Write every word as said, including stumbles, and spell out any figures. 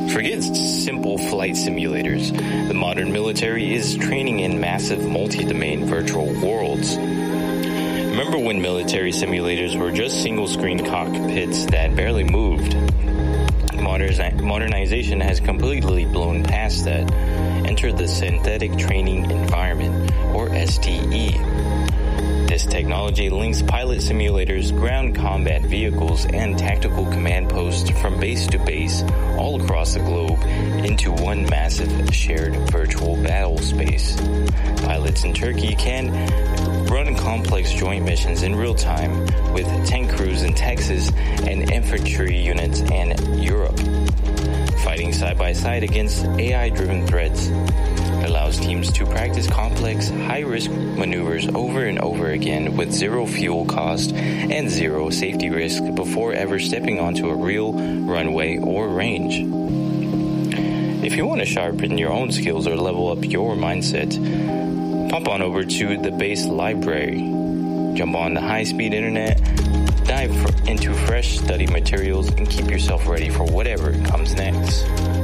Forget simple flight simulators. The modern military is training in massive multi-domain virtual worlds. Remember when military simulators were just single-screen cockpits that barely moved? Modernization has completely blown past that. Enter the Synthetic Training Environment, or S T E. This technology links pilot simulators, ground combat vehicles, and tactical command posts from base to base all across the globe into one massive shared virtual battle space. Pilots in Turkey can run complex joint missions in real time with tank crews in Texas and infantry units in Europe. Fighting side by side against A I-driven threats allows teams to practice complex, high-risk maneuvers over and over again with zero fuel cost and zero safety risk before ever stepping onto a real runway or range. If you want to sharpen your own skills or level up your mindset, pop on over to the Base Library. Jump on the high-speed internet, dive into fresh study materials, and keep yourself ready for whatever comes next.